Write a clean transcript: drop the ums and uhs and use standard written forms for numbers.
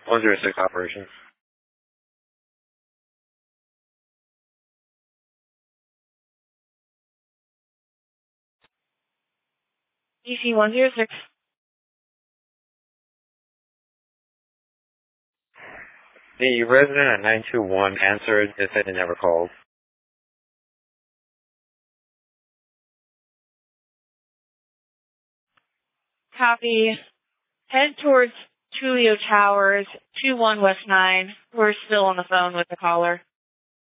106 operation. DC 106. The resident at 921 answered. They said they never called. Copy. Head towards Tulio Towers, 21 West 9. We're still on the phone with the caller.